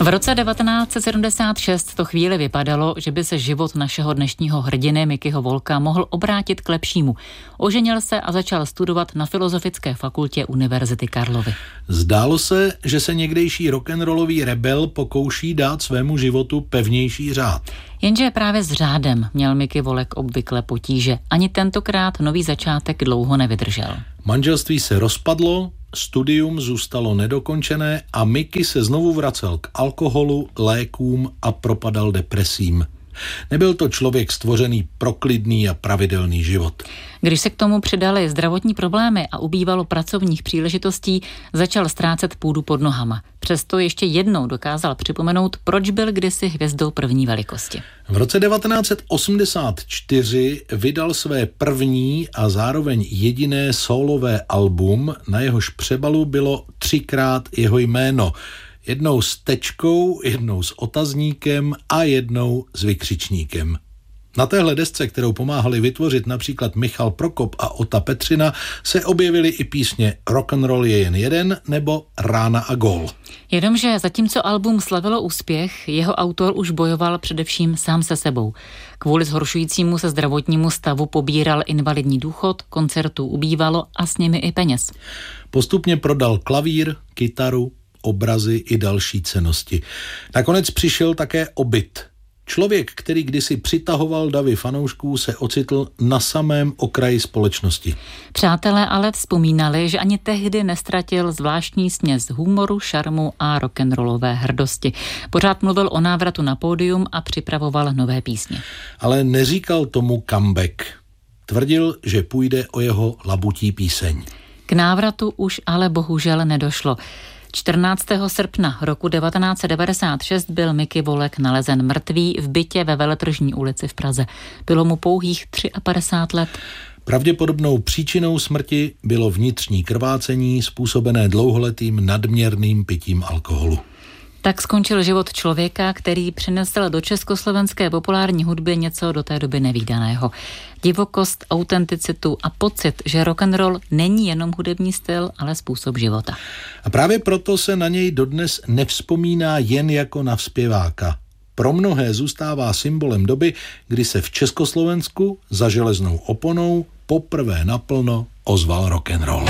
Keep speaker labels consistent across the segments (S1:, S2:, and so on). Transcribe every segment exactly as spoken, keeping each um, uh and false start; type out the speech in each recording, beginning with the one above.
S1: V roce devatenáct set sedmdesát šest to chvíli vypadalo, že by se život našeho dnešního hrdiny Mickeyho Volka mohl obrátit k lepšímu. Oženil se a začal studovat na Filozofické fakultě Univerzity Karlovy.
S2: Zdálo se, že se někdejší rock'n'rollový rebel pokouší dát svému životu pevnější řád.
S1: Jenže právě s řádem měl Mickey Volek obvykle potíže. Ani tentokrát nový začátek dlouho nevydržel.
S2: Manželství se rozpadlo, studium zůstalo nedokončené a Mickey se znovu vracel k alkoholu, lékům a propadal depresím. Nebyl to člověk stvořený pro klidný a pravidelný život.
S1: Když se k tomu přidaly zdravotní problémy a ubývalo pracovních příležitostí, začal ztrácet půdu pod nohama. Přesto ještě jednou dokázal připomenout, proč byl kdysi hvězdou první velikosti.
S2: V roce devatenáct set osmdesát čtyři vydal své první a zároveň jediné sólové album, na jehož přebalu bylo třikrát jeho jméno. Jednou s tečkou, jednou s otazníkem a jednou s vykřičníkem. Na téhle desce, kterou pomáhali vytvořit například Michal Prokop a Ota Petřina, se objevily i písně Rock'n'roll je jen jeden nebo Rána a gól.
S1: Jenomže zatímco album slavilo úspěch, jeho autor už bojoval především sám se sebou. Kvůli zhoršujícímu se zdravotnímu stavu pobíral invalidní důchod, koncertů ubývalo a s nimi i peněz.
S2: Postupně prodal klavír, kytaru, obrazy i další cennosti. Nakonec přišel také o byt. Člověk, který kdysi přitahoval davy fanoušků, se ocitl na samém okraji společnosti.
S1: Přátelé ale vzpomínali, že ani tehdy nestratil zvláštní směs humoru, šarmu a rock'n'rollové hrdosti. Pořád mluvil o návratu na pódium a připravoval nové písně.
S2: Ale neříkal tomu comeback. Tvrdil, že půjde o jeho labutí píseň.
S1: K návratu už ale bohužel nedošlo. čtrnáctého srpna roku devatenáct set devadesát šest byl Mickey Volek nalezen mrtvý v bytě ve Veletržní ulici v Praze. Bylo mu pouhých padesát tři let.
S2: Pravděpodobnou příčinou smrti bylo vnitřní krvácení způsobené dlouholetým nadměrným pitím alkoholu.
S1: Tak skončil život člověka, který přinesl do československé populární hudby něco do té doby nevídaného. Divokost, autenticitu a pocit, že rock'n'roll není jenom hudební styl, ale způsob života.
S2: A právě proto se na něj dodnes nevzpomíná jen jako na zpěváka. Pro mnohé zůstává symbolem doby, kdy se v Československu za železnou oponou poprvé naplno ozval rock'n'roll.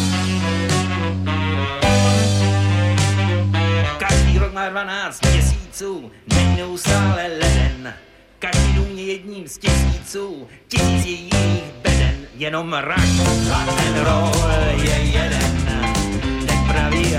S3: dvanáct měsíců, neustále leden. Každý dům je jedním z tisíců, tisíc je jiných beden. Jenom rock and roll je jeden, ten pravý